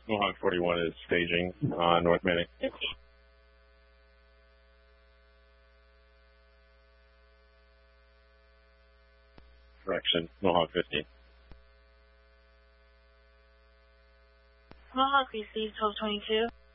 Mohawk 41 is staging on North Manning. 15. Correction, Mohawk 15. Mohawk received 1222.